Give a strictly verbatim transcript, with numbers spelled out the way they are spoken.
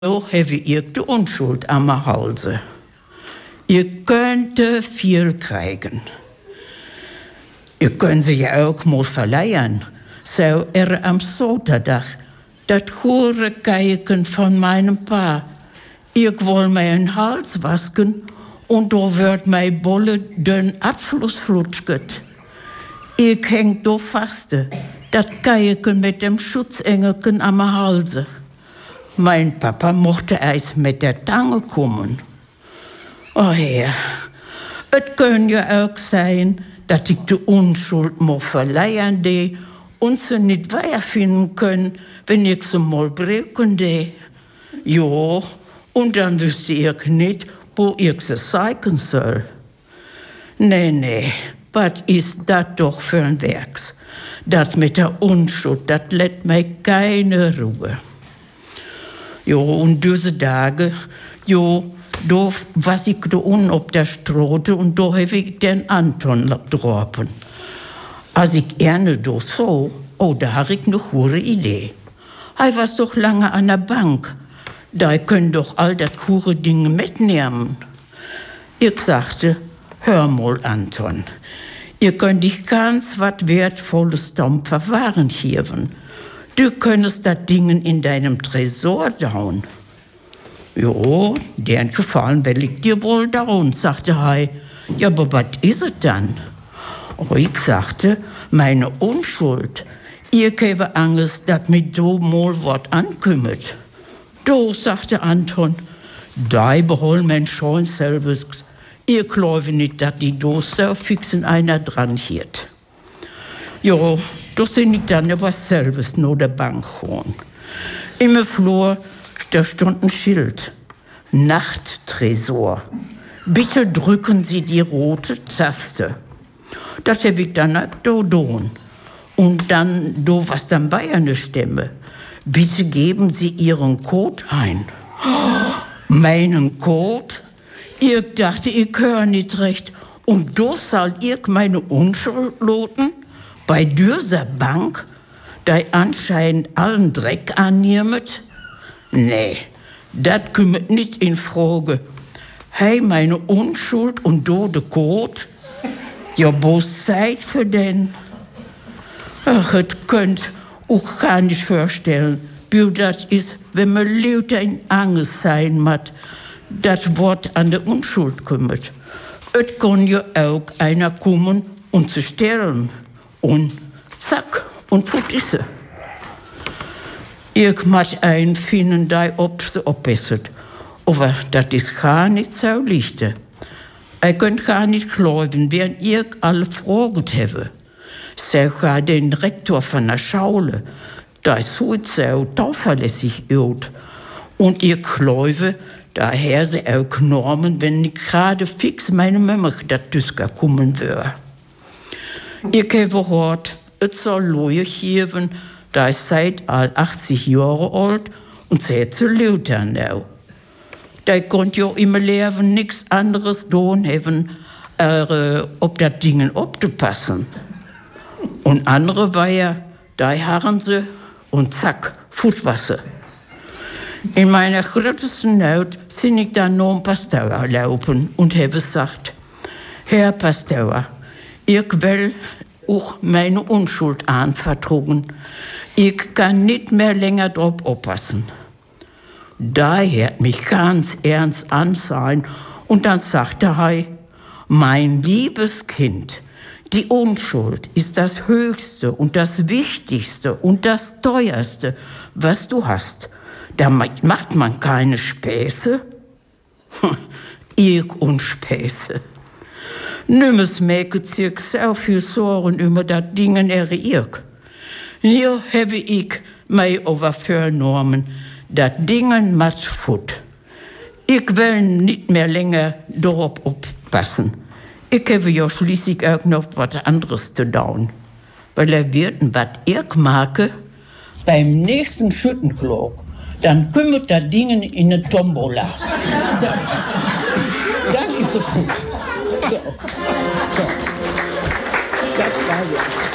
So habe ich die Unschuld am Halse. Ihr könnte viel kriegen. Ihr könnt sie ja auch mal verleihen. So er am Sonntag das hure Kijken von meinem Pa. Ich will mir einen Hals waschen und da wird mein Bolle den Abfluss flutschget. Ich häng da faste, das Kijken mit dem Schutzengelken am Halse. Mein Papa mochte erst mit der Tange kommen. Oh Herr, es kann ja auch sein, dass ich die Unschuld mal verleihen de und sie nicht weiterfinden können, wenn ich sie mal brauchen de. Jo, und dann wüsste ich nicht, wo ich sie zeigen soll. Nee, nee, was ist das doch für ein Werks? Das mit der Unschuld, das lässt mir keine Ruhe. Jo, und diese Tage, jo, da was ich da unten auf der Straße und da habe ich den Anton getroffen. Als ich gerne da so, oh, da habe ich eine gute Idee. Er war doch lange an der Bank. Da können doch all das gute Dinge mitnehmen. Ich sagte, hör mal, Anton, ihr könnt dich ganz was Wertvolles dom verwahren hier. Du könntest das Ding in deinem Tresor dauen. Jo, deren Gefallen will ich dir wohl daun, sagte er. Ja, aber was ist es dann? Oh, ich sagte, meine Unschuld. Ihr habe Angst, dass mit do mal was ankümmert. Do, sagte Anton, da behol mein schon selbst. Ihr glaube nicht, dass die do so fix in einer dran hielt. Jo, da sind ich dann aber selbst nur der Bank gegangen. Im Flur, da stand ein Schild. Nachttresor. Bitte drücken Sie die rote Taste. Das habe ich dann da tun. Und dann, do was dann bei einer Stimme. Bitte geben Sie Ihren Code ein. Oh, meinen Code? Ich dachte, ich höre nicht recht. Und da soll ich meine Unschuld loten? Bei dieser Bank, die anscheinend allen Dreck annimmt? Nee, das kommt nicht in Frage. Hey, meine Unschuld und do de Code? Ja, wo seid für denn? Ach, es könnt auch gar nicht vorstellen, wie das ist, wenn man Leute in Angst sein muss, das Wort an der Unschuld kümmert. Es kann ja auch einer kommen und zu stellen. Und zack, und fort ist sie. Ich muss einen finden, der ob sie abbessert. Aber das ist gar nicht so leicht. Ich könnt gar nicht glauben, während ich alle Fragen habe. Sogar den Rektor von der Schule, der ist so zuverlässig ist. Und ich glaube, daher sie auch genommen, wenn ich gerade fix meine Mama dazu kommen würde. Ich habe gehört, es soll Leute geben, da ist seit all achtzig Jahre alt und sehr zu Luther now. Da konnte ja im Leben nichts anderes tun haben, äh, ob das Ding aufzupassen. Und andere war ja, da harren sie und zack, Fußwasser. In meiner größten Not sind ich dann noch ein Pastor laufen und habe gesagt, Herr Pastor, ich will auch meine Unschuld anvertragen. Ich kann nicht mehr länger drauf aufpassen. Da hört mich ganz ernst ansehen und dann sagte er, mein liebes Kind, die Unschuld ist das Höchste und das Wichtigste und das Teuerste, was du hast. Damit macht man keine Späße. Ich und Späße. Nimmes merke sich so viel Sorgen über das Ding er ich. Hier habe ich mich aber vernommen, das Ding macht fut. Ich will nicht mehr länger darauf aufpassen. Ich habe ja schließlich auch noch was anderes zu tun. Weil er wird, was ich mag, beim nächsten Schüttenklock, dann kümmert das Ding in eine Tombola. So. Dann ist es gut. So. So. Das war jetzt.